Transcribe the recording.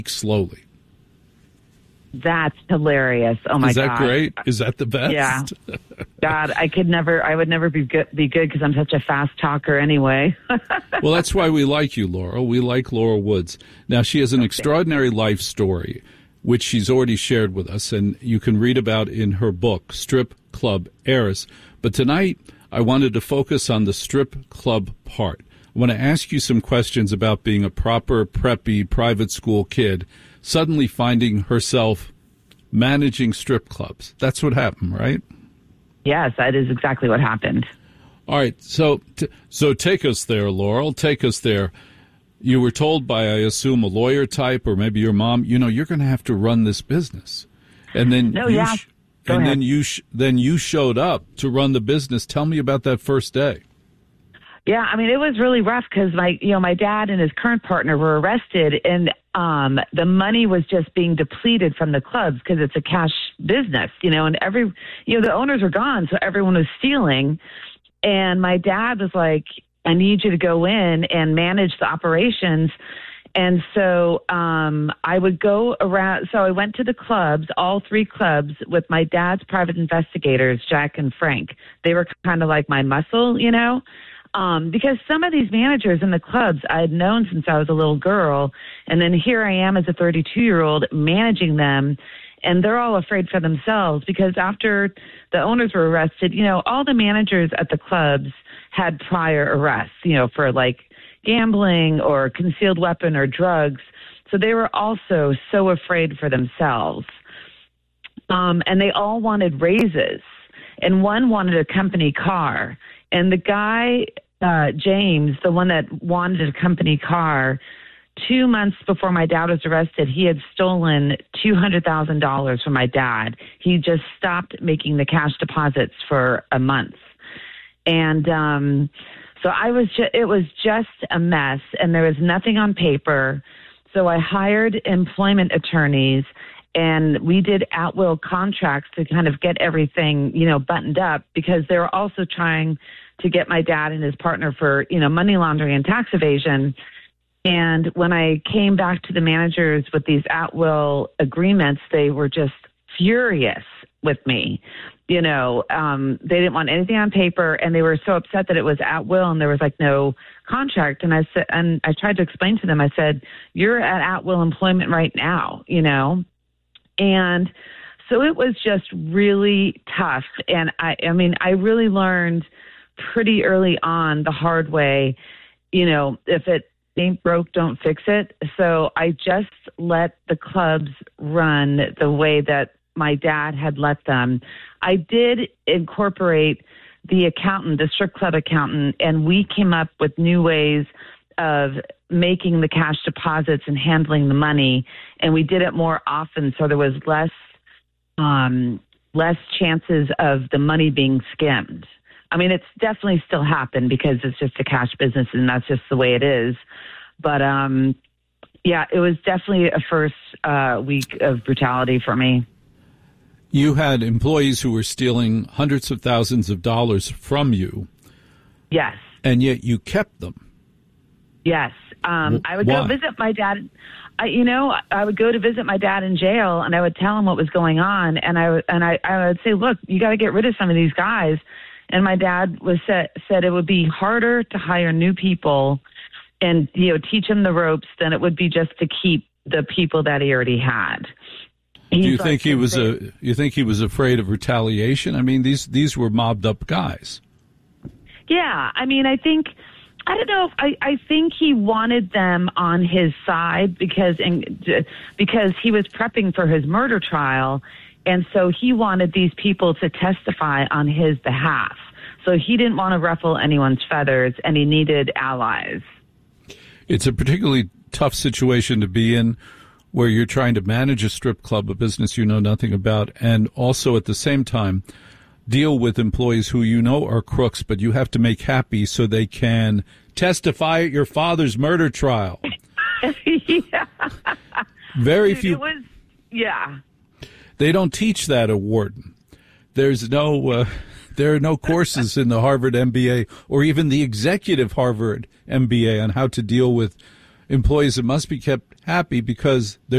slowly. That's hilarious. Oh my God. Is that great? Is that the best? Yeah. God, I would never be good because I'm such a fast talker anyway. Well, that's why we like you, Laurel. We like Laurel Woods. Now, she has an extraordinary life story, which she's already shared with us, and you can read about in her book, Strip Club Heiress. But tonight, I wanted to focus on the strip club part. I want to ask you some questions about being a proper, preppy, private school kid, suddenly finding herself managing strip clubs. That's what happened, right? Yes, that is exactly what happened. All right, so take us there, Laurel. Take us there. You were told by, I assume, a lawyer type or maybe your mom, you're going to have to run this business. And then then you showed up to run the business. Tell me about that first day. Yeah, I mean, it was really rough because my dad and his current partner were arrested, and the money was just being depleted from the clubs because it's a cash business, and the owners were gone, so everyone was stealing. And my dad was like, I need you to go in and manage the operations. And so I would go around. So I went to the clubs, all three clubs, with my dad's private investigators, Jack and Frank. They were kind of like my muscle, because some of these managers in the clubs I had known since I was a little girl. And then here I am as a 32-year-old managing them. And they're all afraid for themselves because after the owners were arrested, all the managers at the clubs had prior arrests, for like gambling or concealed weapon or drugs. So they were also so afraid for themselves. And they all wanted raises. And one wanted a company car. And the guy, James, the one that wanted a company car, 2 months before my dad was arrested, he had stolen $200,000 from my dad. He just stopped making the cash deposits for a month. And so it was just a mess, and there was nothing on paper. So I hired employment attorneys, and we did at-will contracts to kind of get everything, buttoned up, because they were also trying to get my dad and his partner for, money laundering and tax evasion. And when I came back to the managers with these at-will agreements, they were just furious with me. They didn't want anything on paper, and they were so upset that it was at will and there was like no contract. And I said, and I tried to explain to them, I said, you're at will employment right now, And so it was just really tough. And I really learned pretty early on the hard way, if it ain't broke, don't fix it. So I just let the clubs run the way that my dad had let them. I did incorporate the accountant, the strip club accountant, and we came up with new ways of making the cash deposits and handling the money. And we did it more often, so there was less chances of the money being skimmed. I mean, it's definitely still happened because it's just a cash business and that's just the way it is. But yeah, it was definitely a first week of brutality for me. You had employees who were stealing hundreds of thousands of dollars from you. Yes. And yet you kept them. Yes. I would go visit my dad. I would go to visit my dad in jail, and I would tell him what was going on. And I would say, look, you got to get rid of some of these guys. And my dad said it would be harder to hire new people and, teach them the ropes than it would be just to keep the people that he already had. Do you think he was afraid of retaliation? I mean, these were mobbed up guys. Yeah, I mean, I don't know if I think he wanted them on his side because he was prepping for his murder trial, and so he wanted these people to testify on his behalf. So he didn't want to ruffle anyone's feathers, and he needed allies. It's a particularly tough situation to be in, where you're trying to manage a strip club, a business you know nothing about, and also at the same time deal with employees who are crooks, but you have to make happy so they can testify at your father's murder trial. Yeah. Very few. Yeah. They don't teach that at Wharton. There's no, there are no courses in the Harvard MBA or even the executive Harvard MBA on how to deal with employees that must be kept happy because they're